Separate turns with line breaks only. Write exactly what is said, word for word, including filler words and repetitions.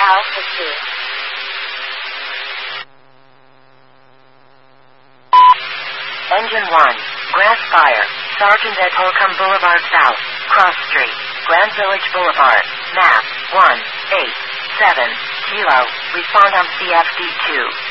Alpha two.
Engine one. Grass fire. Sergeant at Holcomb Boulevard South. Cross Street. Grand Village Boulevard. Map. one eight seven. Kilo. Respond on C F D two.